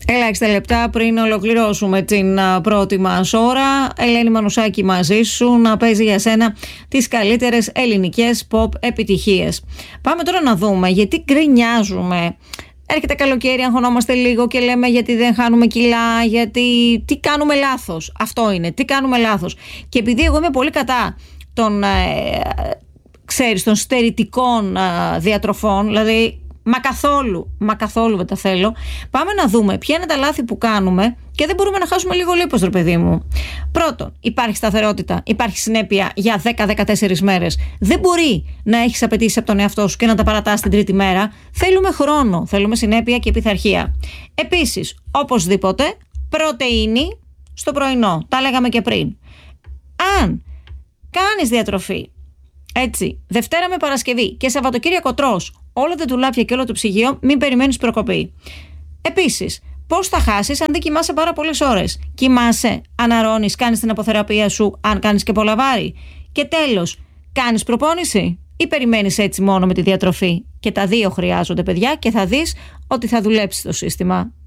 Ελάχιστα λεπτά πριν ολοκληρώσουμε την πρώτη μας ώρα, Ελένη Μανουσάκη μαζί σου να παίζει για σένα τις καλύτερες ελληνικές pop επιτυχίες. Πάμε τώρα να δούμε γιατί γκρινιάζουμε. Έρχεται καλοκαίρι, αγχωνόμαστε λίγο και λέμε γιατί δεν χάνουμε κιλά, γιατί τι κάνουμε λάθος. Αυτό είναι, τι κάνουμε λάθος. Και επειδή εγώ είμαι πολύ κατά των στερητικών διατροφών, δηλαδή μα καθόλου δεν τα θέλω. Πάμε να δούμε ποια είναι τα λάθη που κάνουμε και δεν μπορούμε να χάσουμε λίγο λίπος, ρε παιδί μου. Πρώτον, υπάρχει σταθερότητα, υπάρχει συνέπεια για 10-14 μέρες. Δεν μπορεί να έχεις απαιτήσεις από τον εαυτό σου και να τα παρατάς την τρίτη μέρα. Θέλουμε χρόνο, θέλουμε συνέπεια και πειθαρχία. Επίσης, οπωσδήποτε, πρωτεΐνη στο πρωινό. Τα λέγαμε και πριν. Αν κάνεις διατροφή, έτσι, Δευτέρα με Παρασκευή και Σαββατοκύριακο τρως όλα τα τουλάπια και όλο το ψυγείο, μην περιμένεις προκοπή. Επίσης, πώς θα χάσεις αν δεν κοιμάσαι πάρα πολλές ώρες? Κοιμάσαι, αναρρώνεις, κάνεις την αποθεραπεία σου, αν κάνεις και πολλά βάρη. Και τέλος, κάνεις προπόνηση ή περιμένεις έτσι μόνο με τη διατροφή? Και τα δύο χρειάζονται, παιδιά, και θα δεις ότι θα δουλέψει το σύστημα.